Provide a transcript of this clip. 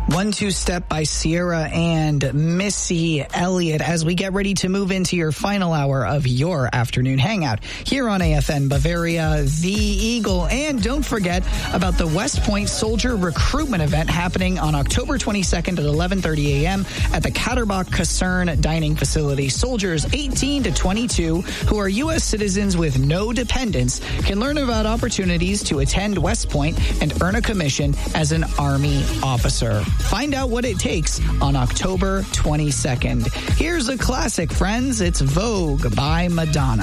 1-2 Step by Sierra and Missy Elliott as we get ready to move into your final hour of your afternoon hangout here on AFN Bavaria, The Eagle. And don't forget about the West Point Soldier Recruitment Event happening on October 22nd at 11:30 a.m. at the Katterbach Kaserne Dining Facility. Soldiers 18 to 22 who are U.S. citizens with no dependents can learn about opportunities to attend West Point and earn a commission as an Army officer. Find out what it takes on October 22nd. Here's a classic, friends. It's Vogue by Madonna.